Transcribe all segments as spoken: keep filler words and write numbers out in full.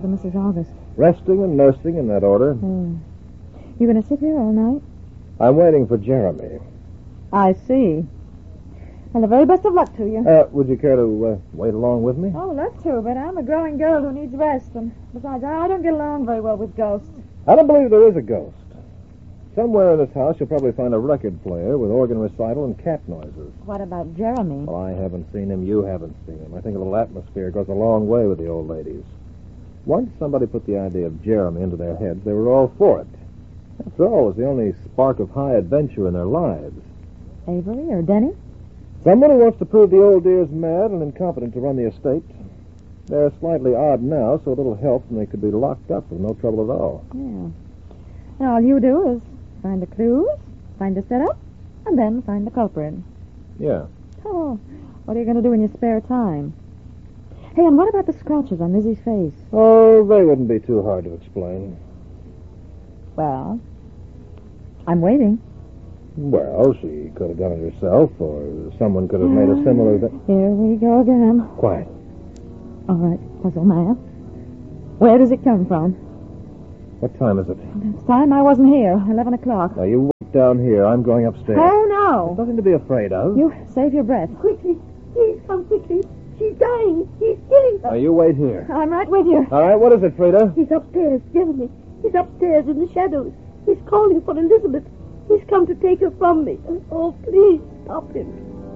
the Missus August? Resting and nursing in that order. Hmm. You going to sit here all night? I'm waiting for Jeremy. I see. Well, the very best of luck to you. Uh, would you care to uh, wait along with me? Oh, love to, but I'm a growing girl who needs rest. And besides, I don't get along very well with ghosts. I don't believe there is a ghost. Somewhere in this house, you'll probably find a record player with organ recital and cat noises. What about Jeremy? Well, I haven't seen him. You haven't seen him. I think a little atmosphere goes a long way with the old ladies. Once somebody put the idea of Jeremy into their heads, they were all for it. After all, it was the only spark of high adventure in their lives. Avery or Denny? Someone who wants to prove the old dear's mad and incompetent to run the estate. They're slightly odd now, so a little help and they could be locked up with no trouble at all. Yeah. And all you do is find the clues, find the setup, and then find the culprit. Yeah. Oh, what are you going to do in your spare time? Hey, and what about the scratches on Lizzie's face? Oh, they wouldn't be too hard to explain. Well, I'm waiting. Well, she could have done it herself, or someone could have made a similar... Th- Here we go again. Quiet. All right, puzzle man. Where does it come from? What time is it? It's time I wasn't here. Eleven o'clock. Now, you wait down here. I'm going upstairs. Oh, no. There's nothing to be afraid of. You save your breath. Quickly, please come quickly. She's dying. He's killing her. Now, you wait here. I'm right with you. All right, what is it, Frida? He's upstairs, Jeremy. He's upstairs in the shadows. He's calling for Elizabeth. He's come to take her from me. Oh, please, stop him.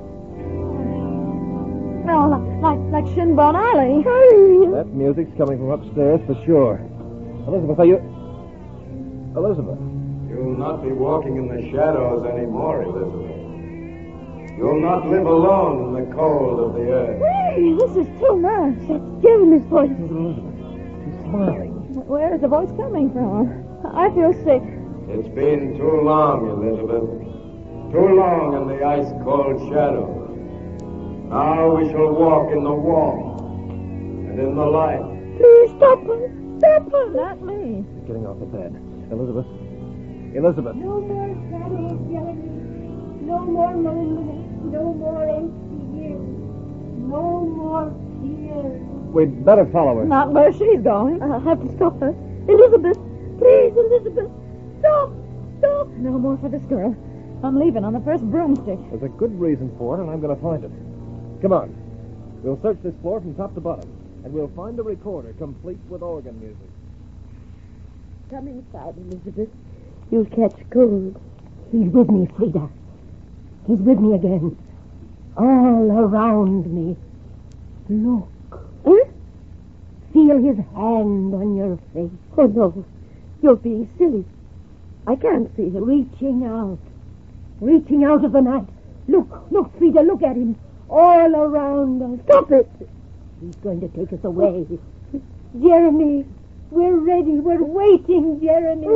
Oh, like, like, like Shinbone Alley. Hurry. That music's coming from upstairs for sure. Elizabeth, are you... Elizabeth. You'll not be walking in the shadows anymore, Elizabeth. You'll not live alone in the cold of the earth. Hey, this is too much. That's Jeremy's voice. Elizabeth. She's smiling. Where is the voice coming from? I feel sick. It's been too long, Elizabeth. Too long in the ice-cold shadows. Now we shall walk in the warmth and in the light. Please stop her. Stop her. Not me. She's getting off the bed. Elizabeth. Elizabeth. No more shadows, Jeremy. No more loneliness. No more empty years. No more tears. We'd better follow her. Not where she's going. I'll have to stop her. Elizabeth. Please, Elizabeth. Stop. Stop. No more for this girl. I'm leaving on the first broomstick. There's a good reason for it, and I'm going to find it. Come on. We'll search this floor from top to bottom, and we'll find a recorder complete with organ music. Come inside, Elizabeth. You'll catch cold. He's with me, Frida. He's with me again. All around me. Look. Huh? Feel his hand on your face. Oh, no. You're being silly. I can't see him. Reaching out. Reaching out of the night. Look, look, Frida, look at him. All around us. Stop it. He's going to take us away. Jeremy, we're ready. We're waiting, Jeremy.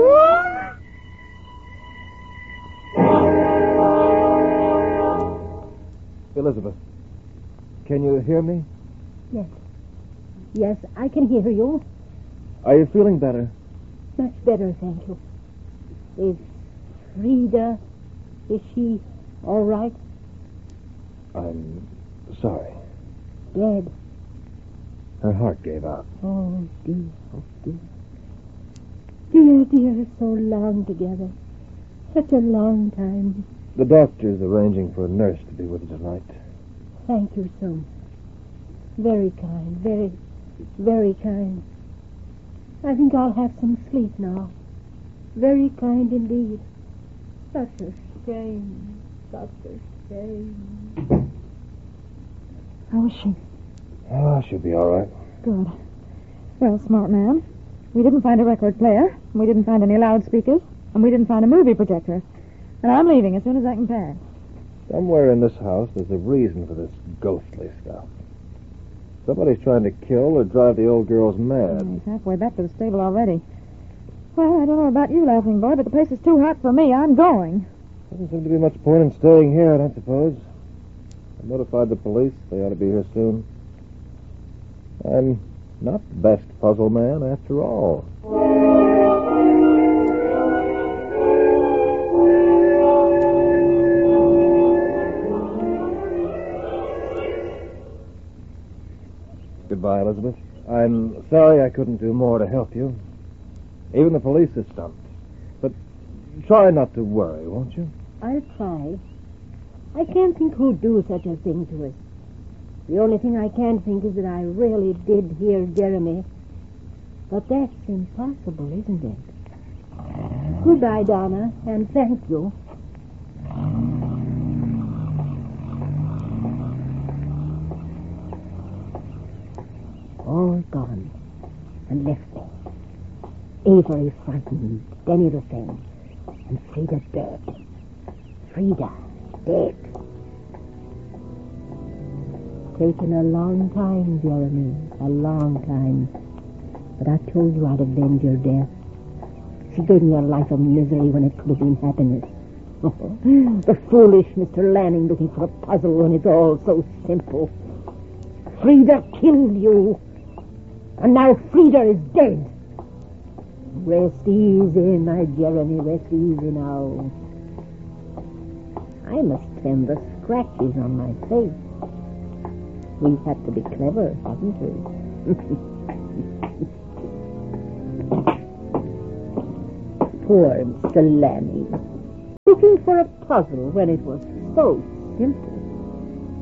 Elizabeth, can you hear me? Yes. Yes, I can hear you. Are you feeling better? Much better, thank you. Is Frida, is she all right? I'm sorry. Dead. Her heart gave out. Oh, dear, oh, dear. Dear, dear, so long together. Such a long time. The doctor's arranging for a nurse to be with you tonight. Thank you so much. Very kind, very, very kind. I think I'll have some sleep now. Very kind indeed. Such a shame. Such a shame. How is she? Oh, she'll be all right. Good. Well, smart man, we didn't find a record player, we didn't find any loudspeakers, and we didn't find a movie projector. And I'm leaving as soon as I can pack. Somewhere in this house, there's a reason for this ghostly stuff. Somebody's trying to kill or drive the old girls mad. He's halfway back to the stable already. Well, I don't know about you, Laughing Boy, but the place is too hot for me. I'm going. Doesn't seem to be much point in staying here, I don't suppose. I notified the police. They ought to be here soon. I'm not the best puzzle man, after all. Goodbye, Elizabeth. I'm sorry I couldn't do more to help you. Even the police are stumped. But try not to worry, won't you? I'll try. I can't think who'd do such a thing to us. The only thing I can think is that I really did hear Jeremy. But that's impossible, isn't it? Goodbye, Donna, and thank you. All gone and left me. Avery frightened, Denny the same, and Frida dead. Frida dead. Taken a long time, Jeremy, a long time. But I told you I'd avenge your death. She gave me a life of misery when it could have been happiness. The foolish Mister Lanning looking for a puzzle when it's all so simple. Frida killed you. And now Frida is dead. Rest easy, my Jeremy, rest easy now. I must tend the scratches on my face. We've had to be clever, haven't we? Poor Mister Lanning. Looking for a puzzle when it was so simple.